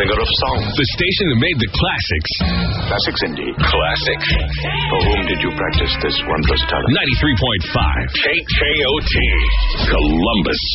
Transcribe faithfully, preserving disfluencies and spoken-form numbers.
singer of songs. The station that made the classics. Classics indeed. Classic. For whom did you practice this wondrous talent? ninety-three point five K K O T. Columbus.